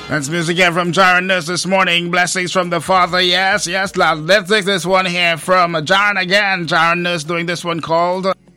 That's music here from Jaron Nurse this morning. Blessings from the Father. Yes, yes, love. Let's take this one here from Jaron again. Jaron Nurse doing this one called